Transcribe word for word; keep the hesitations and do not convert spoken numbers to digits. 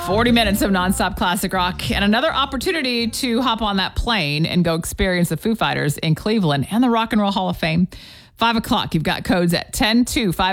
forty minutes of nonstop classic rock and another opportunity to hop on that plane and go experience the Foo Fighters in Cleveland and the Rock and Roll Hall of Fame. Five o'clock, you've got codes at ten two five.